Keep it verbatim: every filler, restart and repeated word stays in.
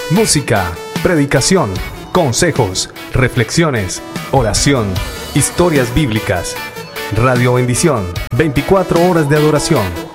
Música, predicación, consejos, reflexiones, oración, historias bíblicas. Radio Bendición, veinticuatro horas de adoración.